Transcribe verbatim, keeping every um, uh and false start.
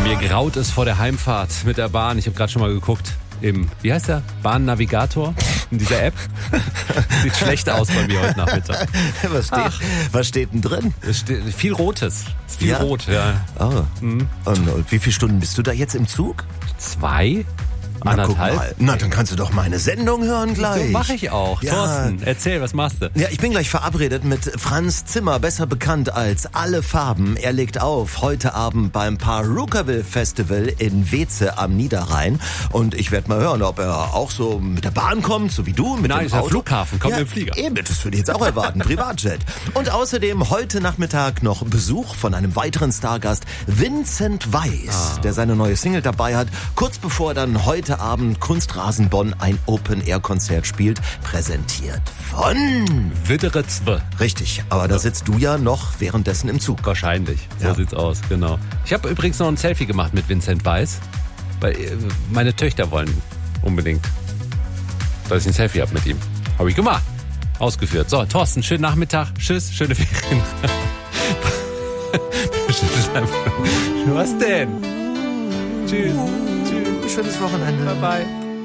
Mir graut es vor der Heimfahrt mit der Bahn. Ich habe gerade schon mal geguckt im, wie heißt der? Bahnnavigator in dieser App. Sieht schlecht aus bei mir heute Nachmittag. Was steht, was steht denn drin? Es steht viel Rotes. Ist viel Ja? rot, ja. Oh. Mhm. Und, und wie viele Stunden bist du da jetzt im Zug? Zwei? Na, guck Anderthalb? mal. Na, dann kannst du doch meine Sendung hören gleich. So mache ich auch. Ja. Thorsten, erzähl, was machst du? Ja, ich bin gleich verabredet mit Franz Zimmer, besser bekannt als Alle Farben. Er legt auf heute Abend beim Pahrukerville Festival in Weze am Niederrhein. Und ich werde mal hören, ob er auch so mit der Bahn kommt, so wie du, mit Nein, dem ist der Auto. Flughafen, kommt ja, mit dem Flieger. Eben, das würde ich jetzt auch erwarten, Privatjet. Und außerdem heute Nachmittag noch Besuch von einem weiteren Stargast, Vincent Weiss, Ah. der seine neue Single dabei hat, kurz bevor er dann heute Abend Kunstrasen Bonn ein Open-Air-Konzert spielt, präsentiert von... Wittere Zwe. Richtig, aber da sitzt du ja noch währenddessen im Zug. Wahrscheinlich. So Ja. sieht's aus, genau. Ich habe übrigens noch ein Selfie gemacht mit Vincent Weiss, weil äh, meine Töchter wollen unbedingt, dass ich ein Selfie habe mit ihm. Habe ich gemacht. Ausgeführt. So, Thorsten, schönen Nachmittag. Tschüss, schöne Ferien. Was denn? Tschüss. Tschüss. Schönes Wochenende. Bye bye.